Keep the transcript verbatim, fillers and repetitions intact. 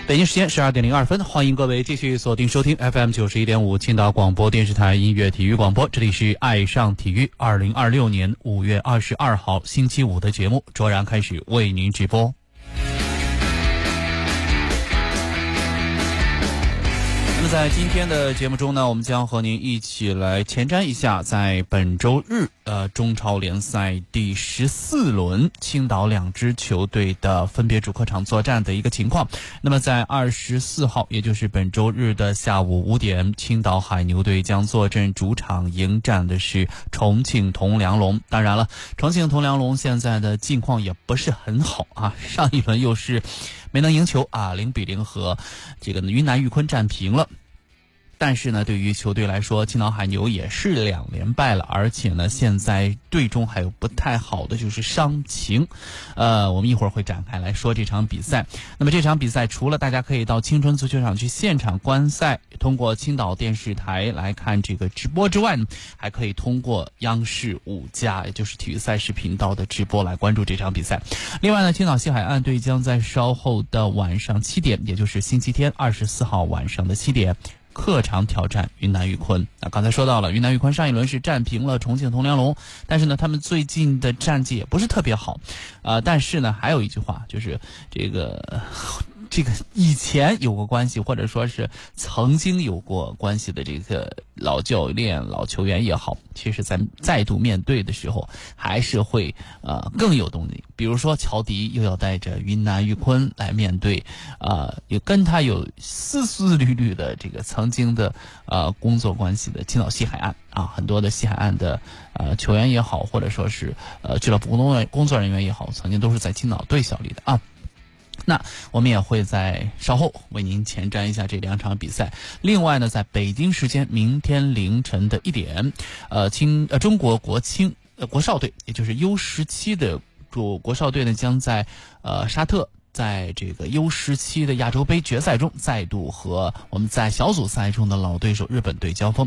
北京时间十二点零二分，欢迎各位继续锁定收听 F M 九十一点五青岛广播电视台音乐体育广播，这里是爱上体育。二零二六年五月二十二号星期五的节目卓然开始为您直播。那么在今天的节目中呢，我们将和您一起来前瞻一下在本周日呃中超联赛第十四轮青岛两支球队的分别主客场作战的一个情况。那么在二十四号，也就是本周日的下午五点，青岛海牛队将坐镇主场迎战的是重庆铜梁龙。当然了，重庆铜梁龙现在的境况也不是很好啊，上一轮又是没能赢球啊，零比零和这个云南玉坤战平了。但是呢，对于球队来说，青岛海牛也是两连败了，而且呢，现在队中还有不太好的就是伤情。呃，我们一会儿会展开来说这场比赛。那么这场比赛除了大家可以到青春足球场去现场观赛，通过青岛电视台来看这个直播之外呢，还可以通过央视五加，也就是体育赛事频道的直播来关注这场比赛。另外呢，青岛西海岸队将在稍后的晚上七点，也就是星期天二十四号晚上的七点。客场挑战云南玉坤。那刚才说到了，云南玉坤上一轮是战平了重庆铜梁龙，但是呢，他们最近的战绩也不是特别好，呃，但是呢，还有一句话就是这个。这个以前有过关系，或者说是曾经有过关系的这个老教练、老球员也好，其实在再度面对的时候，还是会呃更有动力。比如说乔迪又要带着云南玉坤来面对，呃，也跟他有丝丝缕缕的这个曾经的呃工作关系的青岛西海岸啊，很多的西海岸的呃球员也好，或者说是呃俱乐部工作工作人员也好，曾经都是在青岛队效力的啊。那我们也会在稍后为您前瞻一下这两场比赛。另外呢，在北京时间明天凌晨的一点，呃，青呃中国国青呃国少队，也就是 U 十七的主国少队呢，将在呃沙特。在这个 U 十七的亚洲杯决赛中，再度和我们在小组赛中的老对手日本队交锋。